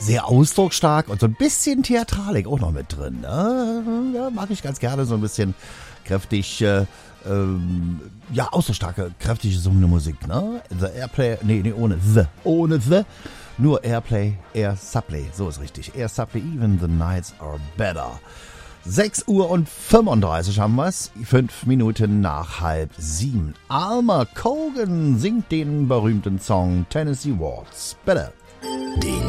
sehr ausdrucksstark und so ein bisschen Theatralik auch noch mit drin. Ja, mag ich ganz gerne, so ein bisschen kräftig, ausdrucksstarke, kräftig gesungene Musik. Ne? The Airplay, ohne The. Nur Airplay, Air Supply, so ist richtig. Air Supply, even the nights are better. 6:35 haben wir's, 5 Minuten nach 6:30. Alma Cogan singt den berühmten Song Tennessee Waltz. Bitte.